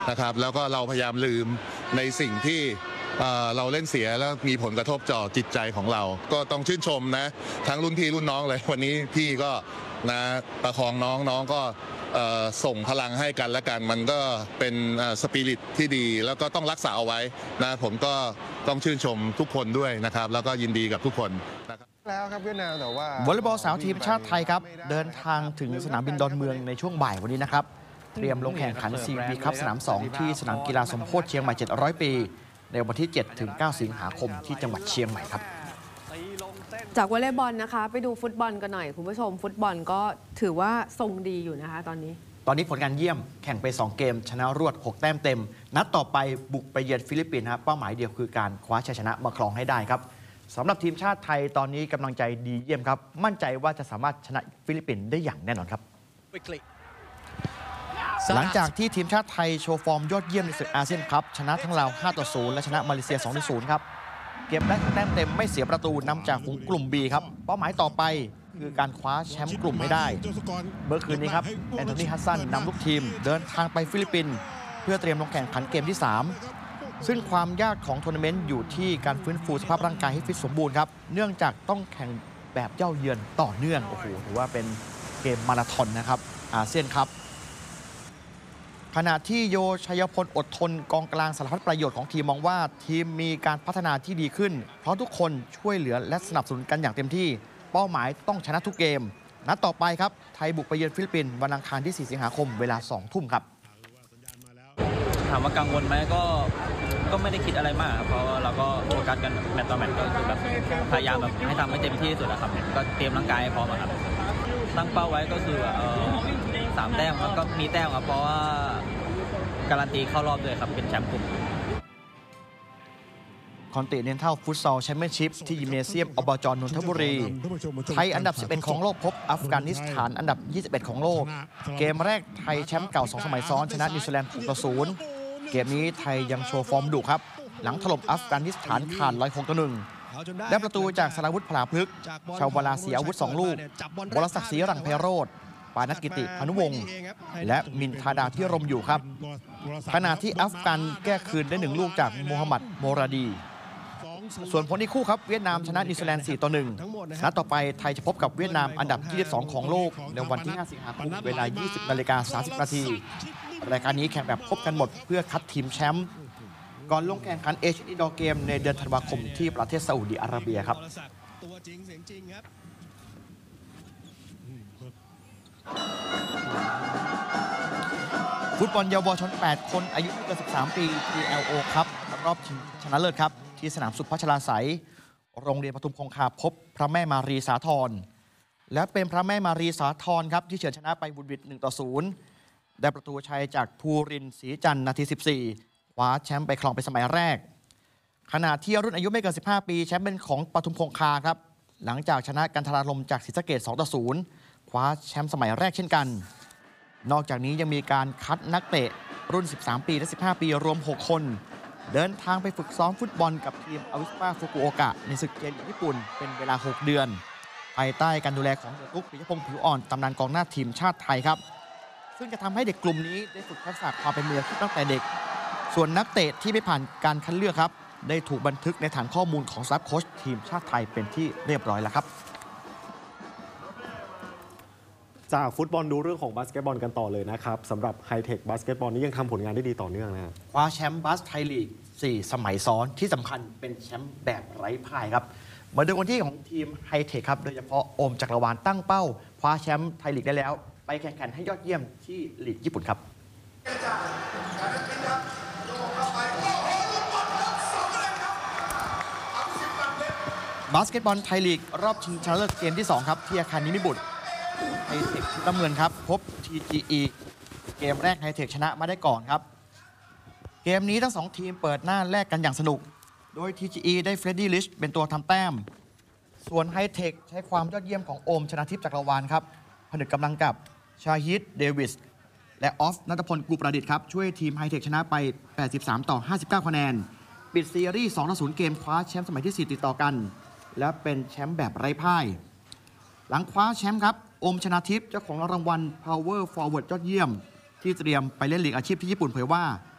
นะครับแล้วก็เราพยายามลืมในสิ่งที่เราเล่นเสียแล้วมีผลกระทบต่อจิตใจของเราก็ต้องชื่นชมนะทั้งรุ่นพี่รุ่นน้องเลยวันนี้พี่ก็นะประคองน้องก็ส่งพลังให้กันและกันมันก็เป็นสปิริตที่ดีแล้วก็ต้องรักษาเอาไว้นะผมก็ต้องชื่นชมทุกคนด้วยนะครับแล้วก็ยินดีกับทุกคนนะครับแล้วครับเวียดนามแต่ว่าวอลเลย์บอลสาวทีมชาติไทยครับเดินทางถึงสนามบินดอนเมืองในช่วงบ่ายวันนี้นะครับเตรียมลงแข่งขัน CB คัพสนาม 2 ที่สนามกีฬาสมโพธิเชียงใหม่700 ปีในวันที่ 7-9 สิงหาคมที่จังหวัดเชียงใหม่ครับจากวอลเลย์บอลนะคะไปดูฟุตบอลกันหน่อยคุณผู้ชมฟุตบอลก็ถือว่าทรงดีอยู่นะคะตอนนี้ผลงานเยี่ยมแข่งไป2เกมชนะรวด6แต้มเต็มนัดต่อไปบุกไปเยือนฟิลิปปินส์ครับเป้าหมายเดียวคือการคว้าชัยชนะมาครองให้ได้ครับสำหรับทีมชาติไทยตอนนี้กำลังใจดีเยี่ยมครับมั่นใจว่าจะสามารถชนะฟิลิปปินส์ได้อย่างแน่นอนครับหลังจากที่ทีมชาติไทยโชว์ฟอร์มยอดเยี่ยมในศึกอาเซียนคัพชนะทั้งลาว 5-0 และชนะมาเลเซีย 2-0 ครับเกมแรกแต้มเต็มไม่เสียประตูนำจากฝูงกลุ่ม B ครับเป้าหมายต่อไปคือการคว้าแชมป์กลุ่มให้ได้เมื่อคืนนี้ครับแอนโทนีฮัสซันนำลูกทีมเดินทางไปฟิลิปปินส์เพื่อเตรียมลงแข่งขันเกมที่ 3ซึ่งความยากของทัวร์นาเมนต์อยู่ที่การฟื้นฟูสภาพร่างกายให้ฟิตสมบูรณ์ครับเนื่องจากต้องแข่งแบบเย้าเยือนต่อเนื่องโอ้โหถือว่าเป็นเกมมาราธอนนะครับอาเซียนครับขณะที่โยชัยพลอดทนกองกลางสารพัดประโยชน์ของทีมมองว่าทีมมีการพัฒนาที่ดีขึ้นเพราะทุกคนช่วยเหลือและสนับสนุนกันอย่างเต็มที่เป้าหมายต้องชนะทุกเกมนัดต่อไปครับไทยบุกไปเยือนฟิลิปปินส์วันอังคารที่ 4 สิงหาคมเวลา 2 ทุ่มครับถามว่ากังวลไหมก็ไม่ได้คิดอะไรมากเพราะเราก็โฟกัสกันแมตต์ต่อแมตต์ก็คือแบบพยายามแบบให้ทำให้เต็มที่ที่สุดนะครับก็เตรียมร่างกายให้พร้อมครับตั้งเป้าไว้ก็คือ3 แต้มแล้วก็มีแต้มครับเพราะว่าการันตีเข้ารอบด้วยครับเป็นแชมป์กลุ่มคอนติเนนทัลฟุตซอลแชมเปี้ยนชิพที่ยิมเนเซียมอบจนนทบุรีไทยอันดับ11ของโลกพบอัฟกานิสถานอันดับ21ของโลกเกมแรกไทยแชมป์เก่า2 สมัยซ้อนชนะนิวซีแลนด์ 6-0 เกมนี้ไทยยังโชว์ฟอร์มดุครับหลังถล่มอัฟกานิสถานขาด 106-1 ได้ประตูจากสราวุธพลาพฤกษ์ชาววลาเสียอาวุธ2 ลูกวรศักดิ์ศรีหลังไพโรจน์ปานกิติพานุวงศ์และมินทาดาที่รมอยู่ครับขณะที่อัฟกันแก้คืนได้1 ลูกจากโมฮัมหมัดโมราดีส่วนผลอีกคู่ครับเวียดนามชนะนิวซีแลนด์ 4-1 นัดต่อไปไทยจะพบกับเวียดนามอันดับ22ของโลกในวันที่ 5 สิงหาคมเวลา 20:30 นาทีรายการนี้แข่งแบบพบกันหมดเพื่อคัดทีมแชมป์ก่อนลงแข่งขันเอเชียนอินดอร์เกมในเดือนธันวาคมที่ประเทศซาอุดิอาระเบียครับฟุตบอลเยาวชน 8 คนอายุไม่เกิน 13 ปี PLO ครับรอบชิงชนะเลิศครับที่สนามสุพัชราไสยโรงเรียนปทุมคงคาพบพระแม่มารีสาธรและเป็นพระแม่มารีสาธรครับที่เฉือนชนะไปบุญวิทย์ 1-0 ได้ประตูชัยจากภูรินทร์ศรีจันทร์นาที 14 คว้าแชมป์ไปครองเป็นสมัยแรกขณะที่รุ่นอายุไม่เกิน 15 ปีแชมป์เป็นของปทุมคงคาครับหลังจากชนะกันทราลมจากศรีสะเกษ 2-0 คว้าแชมป์สมัยแรกเช่นกันนอกจากนี้ยังมีการคัดนักเตะรุ่น 13 ปีและ 15 ปีรวม 6 คนเดินทางไปฝึกซ้อมฟุตบอลกับทีมอาวิสปาฟุกุโอกะในศึกเจลีกญี่ปุ่นเป็นเวลา 6 เดือนภายใต้การดูแลของตุกปิยพงษ์ผิวอ่อนตำนานกองหน้าทีมชาติไทยครับซึ่งจะทำให้เด็กกลุ่มนี้ได้ฝึกทักษะความเป็นมืออาชีพตั้งแต่เด็กส่วนนักเตะที่ไม่ผ่านการคัดเลือกครับได้ถูกบันทึกในฐานข้อมูลของสตาฟโค้ชทีมชาติไทยเป็นที่เรียบร้อยแล้วครับจากฟุตบอลดูเรื่องของบาสเกตบอลกันต่อเลยนะครับสำหรับไฮเทคบาสเกตบอลนี้ยังทำผลงานได้ดีต่อเนื่องนะคว้าแชมป์บาสไทยลีก 4 สมัยซ้อนที่สำคัญเป็นแชมป์แบบไร้พ่ายครับมาดูกันที่ของทีมไฮเทคครับโดยเฉพาะโอมจักรวาลตั้งเป้าคว้าแชมป์ไทยลีกได้แล้วไปแข่งขันให้ยอดเยี่ยมที่ลีกญี่ปุ่นครับบาสเกตบอลไทยลีกรอบชิงชนะเลิศเกมที่ 2 ครับที่อาคารนิมิบุตรไฮเทคน้ำเงินครับพบ TGE เกมแรกไฮเทคชนะมาได้ก่อนครับเกมนี้ทั้ง2ทีมเปิดหน้าแลกกันอย่างสนุกโดย TGE ได้เฟรดดี้ลิชเป็นตัวทำแต้มส่วนไฮเทคใช้ความยอดเยี่ยมของโอมชนะทิพย์จักรวาลครับผนึกกำลังกับชาฮิดเดวิสและออฟณัฐพลกูประดิษฐ์ครับช่วยทีมไฮเทคชนะไป 83-59 คะแนนปิดซีรีส์ 2-0 เกมคว้าแชมป์สมัยที่ 4 ติดต่อกันและเป็นแชมป์แบบไร้พ่ายหลังคว้าแชมป์ครับโอมชนาทิพย์เจ้าของรางวัล Power Forward ยอดเยี่ยมที่เตรียมไปเล่นลีกอาชีพที่ญี่ปุ่นเผยว่า